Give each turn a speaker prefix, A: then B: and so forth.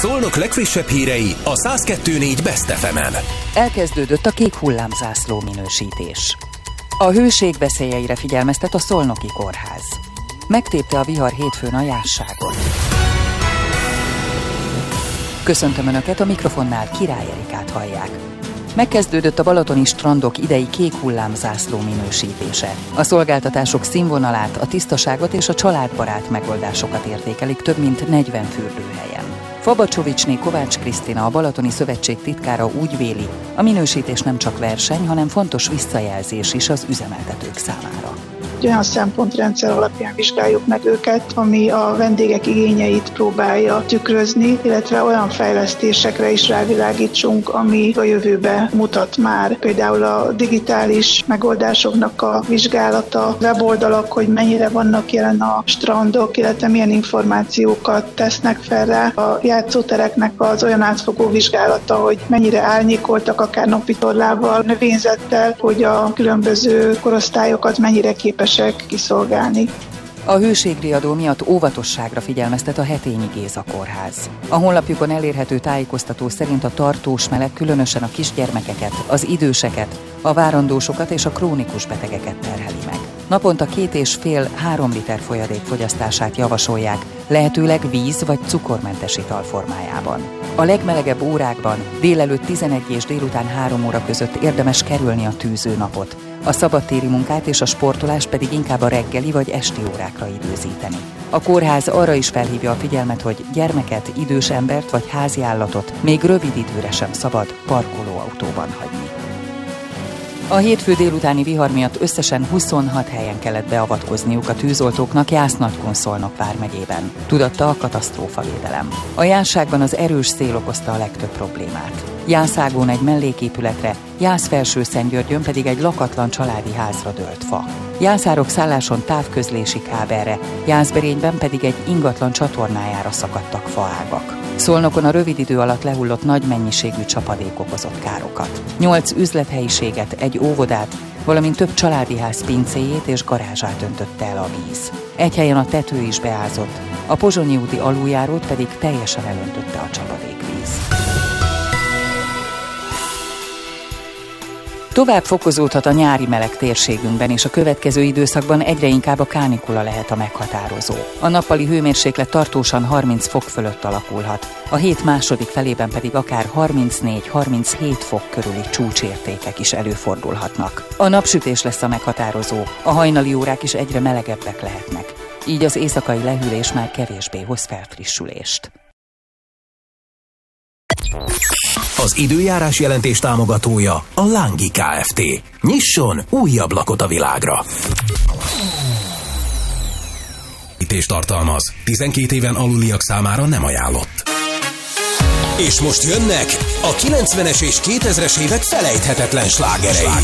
A: Szolnok legfrissebb hírei a 102.4 Best FM-en.
B: Elkezdődött a kék hullámzászló minősítés. A hőség veszélyeire figyelmeztet a Szolnoki Kórház. Megtépte a vihar hétfőn a Jásságot. Köszöntöm Önöket, a mikrofonnál Király Erikát hallják. Megkezdődött a balatoni strandok idei kék hullámzászló minősítése. A szolgáltatások színvonalát, a tisztaságot és a családbarát megoldásokat értékelik több mint 40 fürdőhelyen. Fabacsovicsné Kovács Krisztina, a Balatoni Szövetség titkára úgy véli, a minősítés nem csak verseny, hanem fontos visszajelzés is az üzemeltetők számára.
C: Olyan szempontrendszer alapján vizsgáljuk meg őket, ami a vendégek igényeit próbálja tükrözni, illetve olyan fejlesztésekre is rávilágítsunk, ami a jövőbe mutat már. Például a digitális megoldásoknak a vizsgálata, weboldalak, hogy mennyire vannak jelen a strandok, illetve milyen információkat tesznek fel rá. A játszótereknek az olyan átfogó vizsgálata, hogy mennyire árnyékoltak, akár napitorlával, növényzettel, hogy a különböző korosztályokat mennyire képesek kiszolgálni.
B: A hőségriadó miatt óvatosságra figyelmeztet a Hetényi Géza Kórház. A honlapjukon elérhető tájékoztató szerint a tartós meleg különösen a kisgyermekeket, az időseket, a várandósokat és a krónikus betegeket terheli meg. Naponta 2,5-3 liter folyadék fogyasztását javasolják, lehetőleg víz vagy cukormentes ital formájában. A legmelegebb órákban délelőtt 11 és délután 3 óra között érdemes kerülni a tűző napot, a szabadtéri munkát és a sportolást pedig inkább a reggeli vagy esti órákra időzíteni. A kórház arra is felhívja a figyelmet, hogy gyermeket, idős embert vagy háziállatot még rövid időre sem szabad parkolóautóban hagyni. A hétfő délutáni vihar miatt összesen 26 helyen kellett beavatkozniuk a tűzoltóknak Jász-Nagykun-Szolnok vármegyében, tudatta a katasztrófavédelem. A Jásságban az erős szél okozta a legtöbb problémát. Jászágon egy melléképületre, Jász-Felső-Szentgyörgyön pedig egy lakatlan családi házra dőlt fa. Jászárok szálláson távközlési kábelre, Jászberényben pedig egy ingatlan csatornájára szakadtak faágak. Szolnokon a rövid idő alatt lehullott nagy mennyiségű csapadék okozott károkat. 8 üzlethelyiséget, egy óvodát, valamint több családi ház pincéjét és garázsát öntötte el a víz. Egy helyen a tető is beázott, a Pozsonyi úti aluljárót pedig teljesen elöntötte a csapadékvíz. Tovább fokozódhat a nyári meleg térségünkben, és a következő időszakban egyre inkább a kánikula lehet a meghatározó. A nappali hőmérséklet tartósan 30 fok fölött alakulhat, a hét második felében pedig akár 34-37 fok körüli csúcsértékek is előfordulhatnak. A napsütés lesz a meghatározó, a hajnali órák is egyre melegebbek lehetnek, így az éjszakai lehűlés már kevésbé hoz felfrissülést.
A: Az időjárás jelentés támogatója a Lángi Kft. Nyisson új ablakot a világra! Tartalmaz. 12 éven aluliak számára nem ajánlott. És most jönnek a 90-es és 2000-es évek felejthetetlen slágerei.